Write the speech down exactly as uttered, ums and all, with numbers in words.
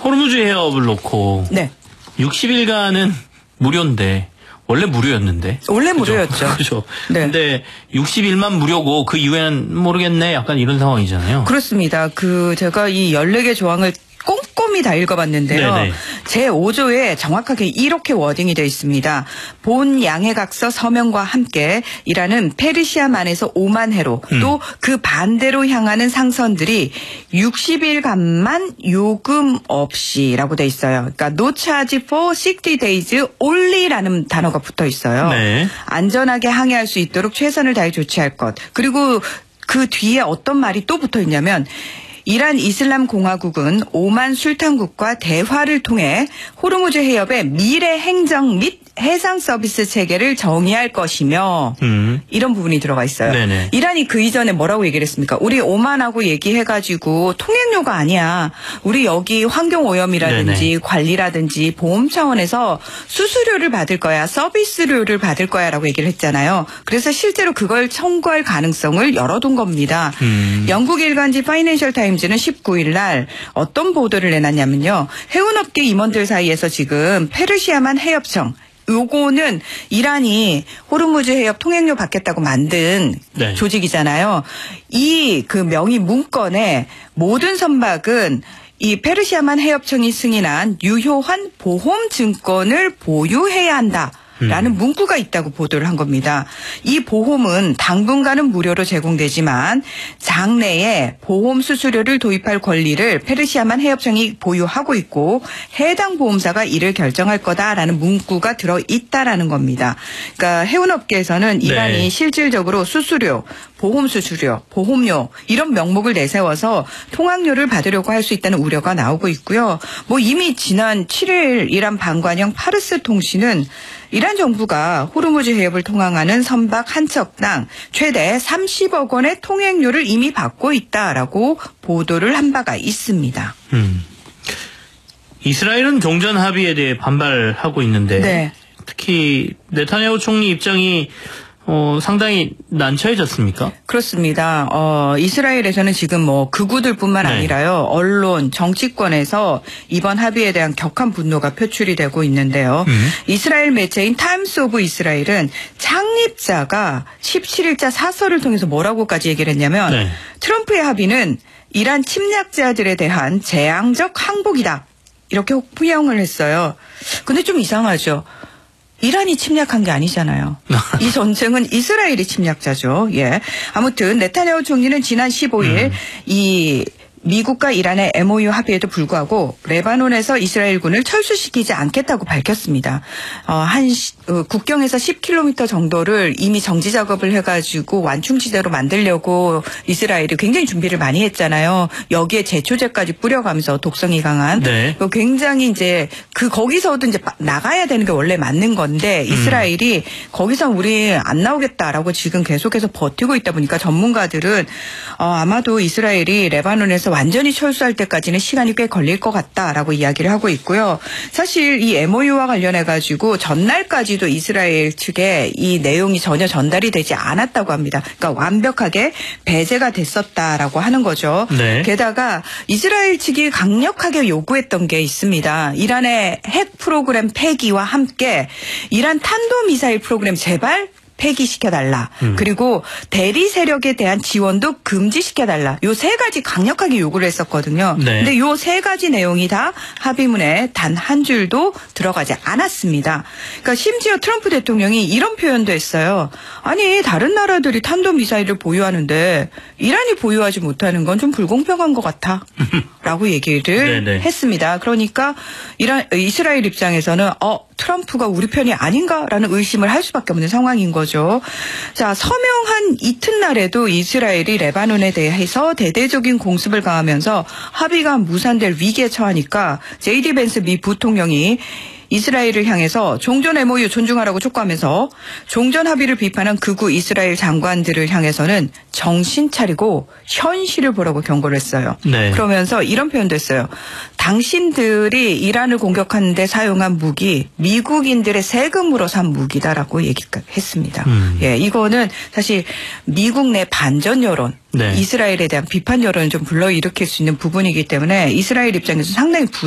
호르무즈 해협을 놓고 네. 육십 일간은 무료인데 원래 무료였는데. 원래 그죠? 무료였죠. 그렇죠. 네. 근데 육십 일만 무료고 그 이후에는 모르겠네. 약간 이런 상황이잖아요. 그렇습니다. 그 제가 이 열네 개 조항을 꼼꼼히 다 읽어봤는데요. 네네. 제오 조에 정확하게 이렇게 워딩이 되어 있습니다. 본 양해각서 서명과 함께 이라는 페르시아만에서 오만 해로 음. 또 그 반대로 향하는 상선들이 육십 일간만 요금 없이라고 돼 있어요. 그러니까 no charge for sixty days only라는 단어가 붙어 있어요. 네. 안전하게 항해할 수 있도록 최선을 다해 조치할 것. 그리고 그 뒤에 어떤 말이 또 붙어 있냐면 이란 이슬람 공화국은 오만 술탄국과 대화를 통해 호르무즈 해협의 미래 행정 및 해상 서비스 체계를 정의할 것이며 음. 이런 부분이 들어가 있어요. 네네. 이란이 그 이전에 뭐라고 얘기를 했습니까? 우리 오만하고 얘기해가지고 통행료가 아니야. 우리 여기 환경오염이라든지 네네. 관리라든지 보험 차원에서 수수료를 받을 거야. 서비스료를 받을 거야 라고 얘기를 했잖아요. 그래서 실제로 그걸 청구할 가능성을 열어둔 겁니다. 음. 영국 일간지 파이낸셜 타임즈는 십구 일 날 어떤 보도를 내놨냐면요. 해운업계 임원들 사이에서 지금 페르시아만 해협청 요거는 이란이 호르무즈 해협 통행료 받겠다고 만든 네. 조직이잖아요. 이 그 명의 문건에 모든 선박은 이 페르시아만 해협청이 승인한 유효한 보험 증권을 보유해야 한다. 라는 문구가 있다고 보도를 한 겁니다. 이 보험은 당분간은 무료로 제공되지만 장래에 보험 수수료를 도입할 권리를 페르시아만 해협청이 보유하고 있고 해당 보험사가 이를 결정할 거다라는 문구가 들어있다라는 겁니다. 그러니까 해운업계에서는 이란이 네. 실질적으로 수수료, 보험 수수료, 보험료 이런 명목을 내세워서 통학료를 받으려고 할 수 있다는 우려가 나오고 있고요. 뭐 이미 지난 칠 일 이란 방관영 파르스 통신은 이란 정부가 호르무즈 해협을 통항하는 선박 한 척당 최대 삼십억 원의 통행료를 이미 받고 있다라고 보도를 한 바가 있습니다. 음. 이스라엘은 종전 합의에 대해 반발하고 있는데 네. 특히 네타냐후 총리 입장이 어, 상당히 난처해졌습니까? 그렇습니다. 어, 이스라엘에서는 지금 뭐 극우들뿐만 네. 아니라요. 언론, 정치권에서 이번 합의에 대한 격한 분노가 표출이 되고 있는데요. 음. 이스라엘 매체인 타임스 오브 이스라엘은 창립자가 십칠 일자 사설을 통해서 뭐라고까지 얘기를 했냐면 네. 트럼프의 합의는 이란 침략자들에 대한 재앙적 항복이다. 이렇게 호명을 했어요. 근데 좀 이상하죠. 이란이 침략한 게 아니잖아요. 이 전쟁은 이스라엘이 침략자죠. 예. 아무튼 네타냐후 총리는 지난 십오 일 음. 이 미국과 이란의 엠오유 합의에도 불구하고 레바논에서 이스라엘군을 철수시키지 않겠다고 밝혔습니다. 어, 한 시, 어, 국경에서 십 킬로미터 정도를 이미 정지 작업을 해가지고 완충지대로 만들려고 이스라엘이 굉장히 준비를 많이 했잖아요. 여기에 제초제까지 뿌려가면서 독성이 강한. 네. 굉장히 이제 그 거기서도 이제 나가야 되는 게 원래 맞는 건데 이스라엘이 음. 거기서 우리 안 나오겠다라고 지금 계속해서 버티고 있다 보니까 전문가들은 어, 아마도 이스라엘이 레바논에서 완전히 철수할 때까지는 시간이 꽤 걸릴 것 같다라고 이야기를 하고 있고요. 사실 이 엠오유와 관련해 가지고 전날까지도 이스라엘 측에 이 내용이 전혀 전달이 되지 않았다고 합니다. 그러니까 완벽하게 배제가 됐었다라고 하는 거죠. 네. 게다가 이스라엘 측이 강력하게 요구했던 게 있습니다. 이란의 핵 프로그램 폐기와 함께 이란 탄도미사일 프로그램 제발 폐기시켜달라. 음. 그리고 대리 세력에 대한 지원도 금지시켜달라. 요 세 가지 강력하게 요구를 했었거든요. 네. 근데 요 세 가지 내용이 다 합의문에 단 한 줄도 들어가지 않았습니다. 그러니까 심지어 트럼프 대통령이 이런 표현도 했어요. 아니 다른 나라들이 탄도미사일을 보유하는데 이란이 보유하지 못하는 건 좀 불공평한 것 같아. 라고 얘기를 네네. 했습니다. 그러니까 이란, 이스라엘 입장에서는 어 트럼프가 우리 편이 아닌가라는 의심을 할 수밖에 없는 상황인 거죠. 자, 서명한 이튿날에도 이스라엘이 레바논에 대해서 대대적인 공습을 가하면서 합의가 무산될 위기에 처하니까 제이디 벤스 미 부통령이 이스라엘을 향해서 종전 엠오유 존중하라고 촉구하면서 종전 합의를 비판한 극우 이스라엘 장관들을 향해서는 정신 차리고 현실을 보라고 경고를 했어요. 네. 그러면서 이런 표현도 했어요. 당신들이 이란을 공격하는 데 사용한 무기 미국인들의 세금으로 산 무기다라고 얘기했습니다. 음. 예, 이거는 사실 미국 내 반전 여론, 네. 이스라엘에 대한 비판 여론을 좀 불러일으킬 수 있는 부분이기 때문에 이스라엘 입장에서 상당히 부